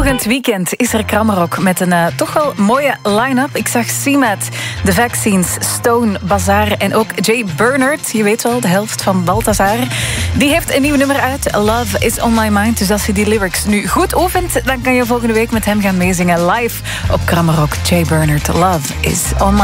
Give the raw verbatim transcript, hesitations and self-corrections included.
Volgend weekend is er Krammerok met een uh, toch wel mooie line-up. Ik zag C-Mat, The Vaccines, Stone, Bazaar en ook Jay Bernard. Je weet wel, de helft van Balthazar. Die heeft een nieuw nummer uit, Love is on my mind. Dus als je die lyrics nu goed oefent, dan kan je volgende week met hem gaan meezingen live op Krammerok. Jay Bernard, Love is on my mind.